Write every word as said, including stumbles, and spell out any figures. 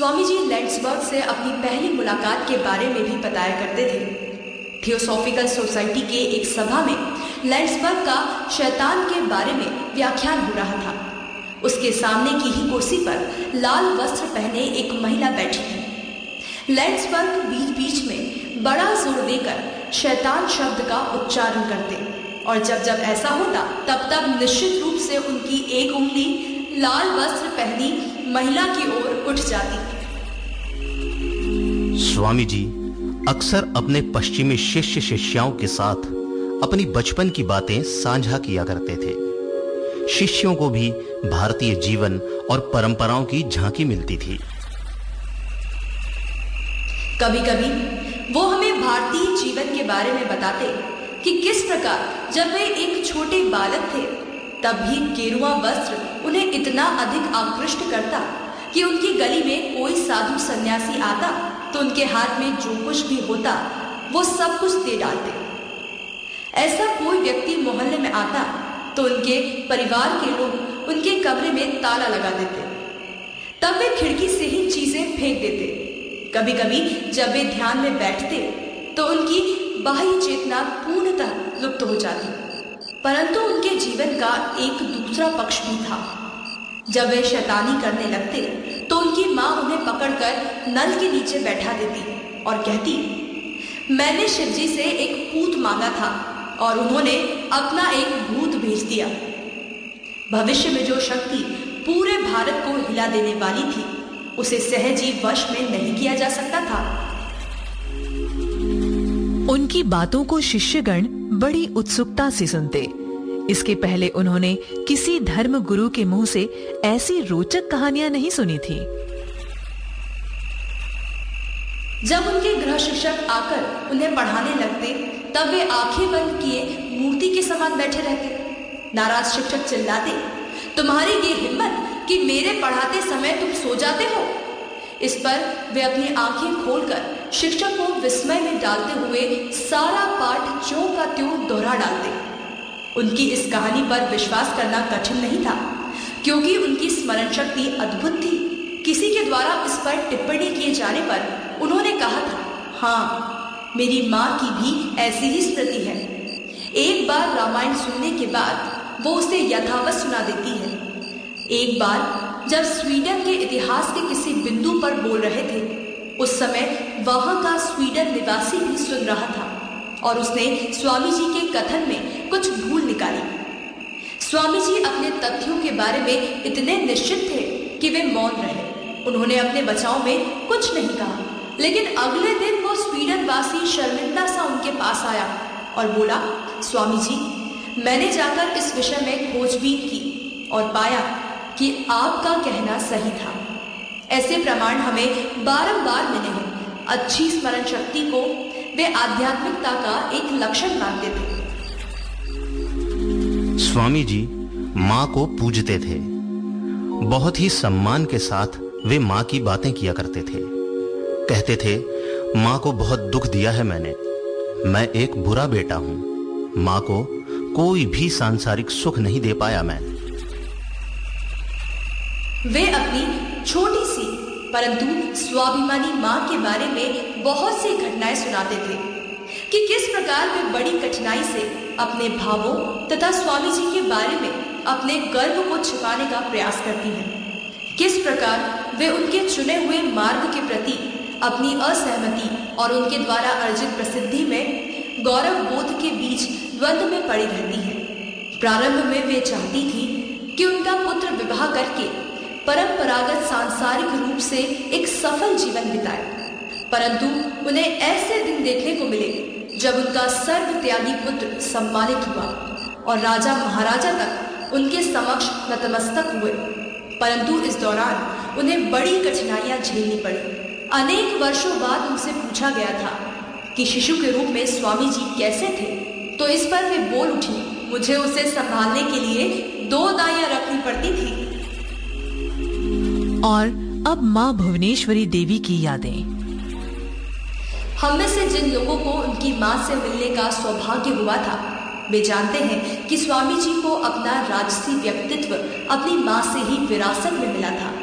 स्वामी जी लैंड्सबर्ग से अपनी पहली मुलाकात के बारे में भी बताया करते थे। थियोसॉफिकल सोसाइटी के एक सभा में लैंड्सबर्ग का शैतान के बारे में व्याख्यान हो रहा था। उसके सामने की ही कुर्सी पर लाल वस्त्र पहने एक महिला बैठी थी। लैंड्सबर्ग बीच बीच में बड़ा जोर देकर शैतान शब्द का उच्चारण करते और जब जब ऐसा होता तब तब निश्चित रूप से उनकी एक उंगली लाल वस्त्र पहनी महिला की ओर उठ जाती। स्वामी जी अक्सर अपने पश्चिमी शिष्य शिष्याओं के साथ अपनी बचपन की बातें साझा किया करते थे। शिष्यों को भी भारतीय जीवन और परंपराओं की झांकी मिलती थी। कभी कभी वो हमें भारतीय जीवन के बारे में बताते कि किस प्रकार जब वे एक छोटे बालक थे तब भी गेरुआ वस्त्र उन्हें इतना अधिक आकृष्ट करता कि उनकी गली में कोई साधु सन्यासी आता तो उनके हाथ में जो कुछ भी होता वो सब कुछ दे डालते। ऐसा कोई व्यक्ति मोहल्ले में आता तो उनके परिवार के लोग उनके कमरे में ताला लगा देते, तब वे खिड़की से ही चीजें फेंक देते। कभी कभी जब वे ध्यान में बैठते तो उनकी बाह्य चेतना पूर्णतः लुप्त हो जाती, परंतु उनके जीवन का एक दूसरा पक्ष भी था। जब वे शैतानी करने लगते तो उनकी माँ उन्हें पकड़कर नल के नीचे बैठा देती और कहती, मैंने शिवजी से एक पूत मांगा था और उन्होंने अपना एक भूत भेज दिया। भविष्य में जो शक्ति पूरे भारत को हिला देने वाली थी उसे सहज ही वश में नहीं किया जा सकता था। उनकी बातों को शिष्यगण बड़ी उत्सुकता से सुनते। इसके पहले उन्होंने किसी धर्म गुरु के मुंह से ऐसी रोचक कहानियां नहीं सुनी थी। जब उनके गृह शिक्षक आकर उन्हें पढ़ाने लगते तब वे आंखें बंद किए मूर्ति के समान बैठे रहते। नाराज शिक्षक चिल्लाते, तुम्हारी ये हिम्मत कि मेरे पढ़ाते समय तुम सो जाते हो। इस पर वे अपनी आंखें खोलकर शिक्षक को विस्मय में डालते हुए सारा पाठ ज्यों का त्यों दोहरा डालते। उनकी इस कहानी पर विश्वास करना कठिन नहीं था क्योंकि उनकी स्मरण शक्ति अद्भुत थी। किसी के द्वारा इस पर टिप्पणी किए जाने पर उन्होंने कहा था, हाँ, मेरी माँ की भी ऐसी ही स्मृति है। एक बार रामायण सुनने के बाद वो उसे यथावत सुना देती है। एक बार जब स्वीडन के इतिहास के किसी बिंदु पर बोल रहे थे उस समय वहां का स्वीडन निवासी भी सुन रहा था और उसने स्वामी जी के कथन में कुछ भूल निकाली। स्वामी जी अपने तथ्यों के बारे में इतने निश्चित थे कि वे मौन रहे। उन्होंने अपने बचाव में कुछ नहीं कहा, लेकिन अगले दिन वो स्वीडन वासी शर्मिंदा सा उनके पास आया और बोला, स्वामी जी, मैंने जाकर इस विषय में खोजबीन की और पाया कि आपका कहना सही था। ऐसे प्रमाण हमें बारंबार मिले हैं। अच्छी स्मरण शक्ति को वे आध्यात्मिकता का एक लक्षण मानते थे। स्वामी जी माँ को पूजते थे। बहुत ही सम्मान के साथ वे माँ की बातें किया करते थे। कहते थे, माँ को बहुत दुख दिया है मैंने। मैं एक बुरा बेटा हूं। माँ को कोई भी सांसारिक सुख नहीं दे पाया मैं। वे अपनी छोटी सी परंतु स्वाभिमानी माँ के बारे में बहुत सी घटनाएं सुनाते थे कि किस प्रकार वे बड़ी कठिनाई से अपने भावों तथा स्वामी जी के बारे में अपने गर्व को छिपाने का प्रयास करती हैं। किस प्रकार वे उनके चुने हुए मार्ग के प्रति अपनी असहमति और उनके द्वारा अर्जित प्रसिद्धि में गौरव बोध के बीच द्वंद्व में पड़ी रहती हैं। प्रारंभ में वे चाहती थी कि उनका पुत्र विवाह करके परंपरागत सांसारिक रूप से एक सफल जीवन बिताए, परंतु उन्हें ऐसे दिन देखने को मिले जब उनका सर्व त्यागी पुत्र सम्मानित हुआ और राजा महाराजा तक उनके समक्ष नतमस्तक हुए। परंतु इस दौरान उन्हें बड़ी कठिनाइयां झेलनी पड़ी। अनेक वर्षों बाद उनसे पूछा गया था कि शिशु के रूप में स्वामी जी कैसे थे, तो इस पर वे बोल उठी, मुझे उसे संभालने के लिए दो दाइयां रखनी पड़ती थी। और अब माँ भुवनेश्वरी देवी की यादें। हम में से जिन लोगों को उनकी माँ से मिलने का सौभाग्य हुआ था वे जानते हैं कि स्वामी जी को अपना राजसी व्यक्तित्व अपनी माँ से ही विरासत में मिला था।